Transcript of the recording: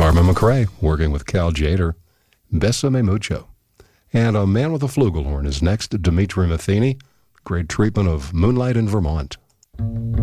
Carmen McRae working with Cal Jader, Besame Mucho. And A Man with a Flugelhorn is next. Dimitri Matheny, great treatment of Moonlight in Vermont.